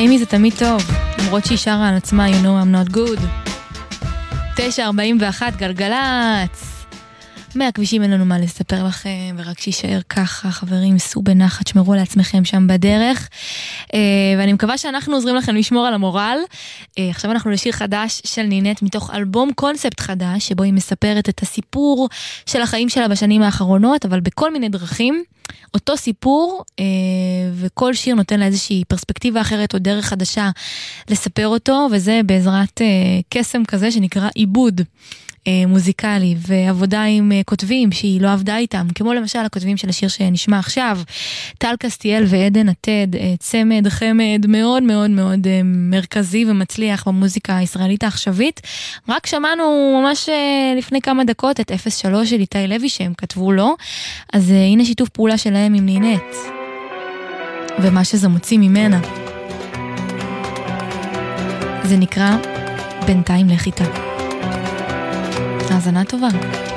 אימי זה תמיד טוב, למרות שהיא שרה על עצמה, you know I'm not good. 9:41 גלגלץ. מהכבישים אין לנו מה לספר לכם, ורק שישאר ככה, חברים, סעו בנחת, שמרו לעצמכם שם בדרך, ואני מקווה שאנחנו עוזרים לכם לשמור על המורל. עכשיו אנחנו לשיר חדש של נינט, מתוך אלבום קונספט חדש, שבו היא מספרת את הסיפור של החיים שלה בשנים האחרונות, אבל בכל מיני דרכים, אותו סיפור, וכל שיר נותן לה איזושהי פרספקטיבה אחרת, או דרך חדשה לספר אותו, וזה בעזרת קסם כזה שנקרא עיבוד. מוזיקלי ועבודה עם כותבים שהיא לא עבדה איתם, כמו למשל הכותבים של השיר שנשמע עכשיו, טל קסטיאל ועדן עתד, צמד חמד מאוד מאוד מאוד מרכזי ומצליח במוזיקה הישראלית העכשווית. רק שמענו ממש לפני כמה דקות את 03 של איתי לוי שהם כתבו לו, אז הנה שיתוף פעולה שלהם עם נינט ומה שזה מוציא ממנה, זה נקרא בינתיים לחיטה. האזנה טובה.